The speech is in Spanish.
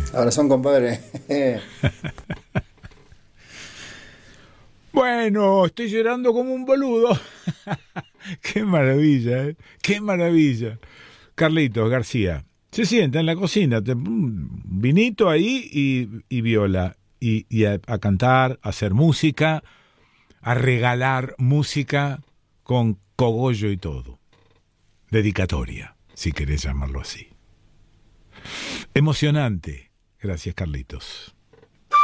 Abrazón, compadre. Bueno, estoy llorando como un boludo. Qué maravilla, ¿eh? Qué maravilla. Carlitos García. Se sienta en la cocina, vinito ahí y viola. Y a cantar, a hacer música, a regalar música con cogollo y todo. Dedicatoria, si querés llamarlo así. Emocionante. Gracias, Carlitos.